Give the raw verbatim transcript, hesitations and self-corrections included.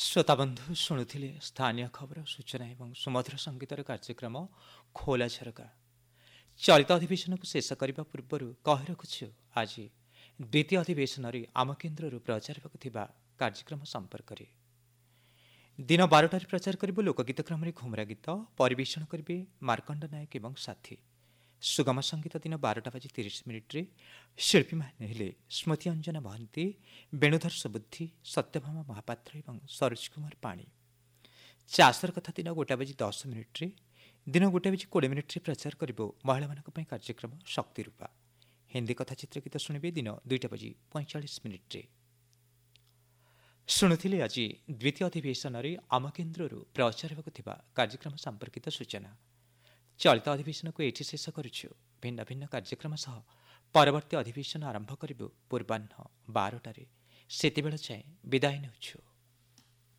श्रोताबंधु शुणुले स्थानीय खबर सूचना और सुमधुर संगीतर कार्यक्रम खोला झरका। चलित अधिवेशन को शेष करने पूर्व कही रखुछु आज द्वितीय अधिवेशन आम केन्द्र प्रचार कार्यक्रम संपर्क में। दिन बारटार प्रचार कर लोकगीत क्रम घुमरा गीत परिवेषण करेंगे मार्कंड नायक और साथी। सुगम संगीत दिन बारटा बाजी तीस मिनिट्रे शिल्पी मैंने स्मृति अंजना महंती, वेणुधर सुबुद्धि, सत्यभामा महापात्र और सरोज कुमार पाणी। चाषर कथा दिन गोटा बाजी दस मिनिट्रे दिन गोटे बाजी कोड़े मिनिट्रे प्रचार कर महिला मान कार्यक्रम शक्ति रूपा। हिंदी कथा चित्रगीत शुणे दिन दुईटा बाजी पैंचाश मिनिट्रे। शुणुले आज द्वितीय अधिवेशन आम केन्द्र प्रचार होगा कार्यक्रम संपर्कित सूचना। चलित अधिवेशन को एठी शेष करुछु। भिन्न भिन्न कार्यक्रम सह परवर्ती अधिवेशन आरंभ करिबु पूर्वाह्न बारटारे। सेतेबेଳ जाए विदाय नेउछु।